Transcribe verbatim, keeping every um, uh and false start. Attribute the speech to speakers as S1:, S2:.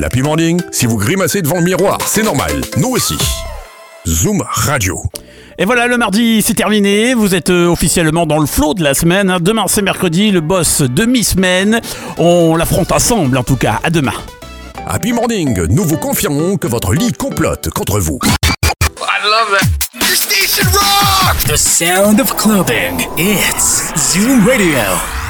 S1: L'Happy Morning, si vous grimacez devant le miroir, c'est normal, nous aussi. Zoom Radio.
S2: Et voilà, le mardi, c'est terminé. Vous êtes euh, officiellement dans le flow de la semaine. Hein. Demain, c'est mercredi, le boss demi-semaine. On l'affronte ensemble, en tout cas. À demain.
S1: Happy Morning, nous vous confirmons que votre lit complote contre vous.
S3: I love it. Your station rock!
S4: The sound of clubbing. It's Zoom Radio.